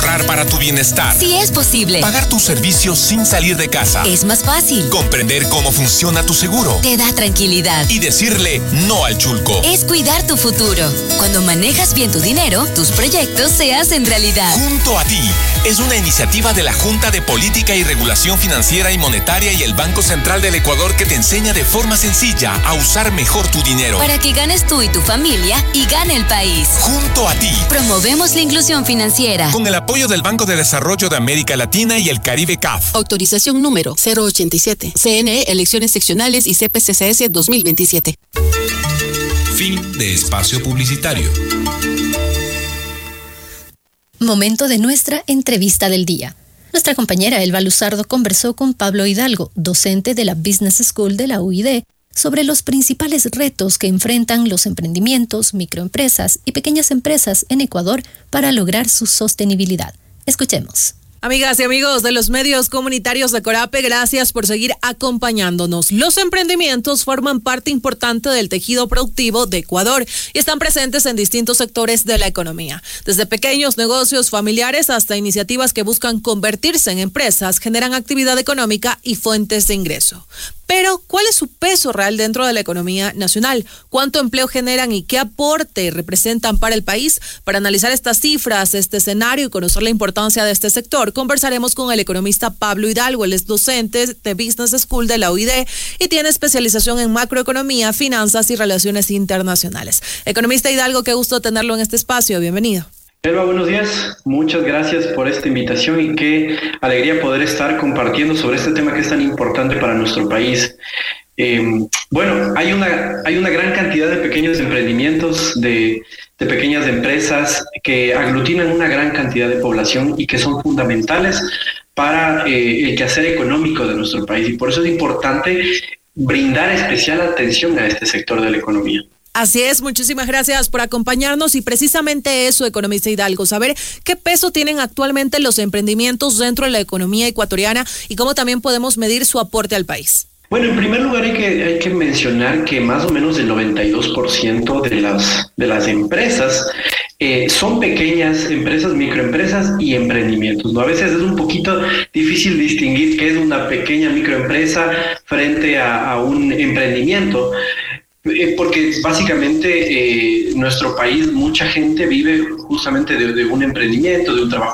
ahorrar para tu bienestar. Sí es posible. Pagar tus servicios sin salir de casa. Es más fácil. Comprender cómo funciona tu seguro. Te da tranquilidad. Y decirle no al chulco. Es cuidar tu futuro. Cuando manejas bien tu dinero, tus proyectos se hacen realidad. Junto a ti es una iniciativa de la Junta de Política y Regulación Financiera y Monetaria y el Banco Central del Ecuador que te enseña de forma sencilla a usar mejor tu dinero. Para que ganes tú y tu familia y gane el país. Junto a ti. Promovemos la inclusión financiera. Con el apoyo del Banco de Desarrollo de América Latina y el Caribe CAF. Autorización número 087. CNE, elecciones seccionales y CPCCS 2027. Fin de espacio publicitario. Momento de nuestra entrevista del día. Nuestra compañera Elba Luzardo conversó con Pablo Hidalgo, docente de la Business School de la UID, sobre los principales retos que enfrentan los emprendimientos, microempresas y pequeñas empresas en Ecuador para lograr su sostenibilidad. Escuchemos. Amigas y amigos de los medios comunitarios de Corape, gracias por seguir acompañándonos. Los emprendimientos forman parte importante del tejido productivo de Ecuador y están presentes en distintos sectores de la economía. Desde pequeños negocios familiares hasta iniciativas que buscan convertirse en empresas, generan actividad económica y fuentes de ingreso. Pero, ¿cuál es su peso real dentro de la economía nacional? ¿Cuánto empleo generan y qué aporte representan para el país? Para analizar estas cifras, este escenario y conocer la importancia de este sector, conversaremos con el economista Pablo Hidalgo. Él es docente de Business School de la UID y tiene especialización en macroeconomía, finanzas y relaciones internacionales. Economista Hidalgo, qué gusto tenerlo en este espacio. Bienvenido. Elba, buenos días. Muchas gracias por esta invitación y qué alegría poder estar compartiendo sobre este tema que es tan importante para nuestro país. Bueno, hay una gran cantidad de pequeños emprendimientos, de pequeñas empresas que aglutinan una gran cantidad de población y que son fundamentales para el quehacer económico de nuestro país. Y por eso es importante brindar especial atención a este sector de la economía. Así es, muchísimas gracias por acompañarnos y precisamente eso, economista Hidalgo, saber qué peso tienen actualmente los emprendimientos dentro de la economía ecuatoriana y cómo también podemos medir su aporte al país. Bueno, en primer lugar hay que mencionar que más o menos el 92% de las empresas son pequeñas empresas, microempresas y emprendimientos, ¿no? A veces es un poquito difícil distinguir qué es una pequeña microempresa frente a un emprendimiento. Porque básicamente nuestro país, mucha gente vive justamente de un emprendimiento, de un trabajo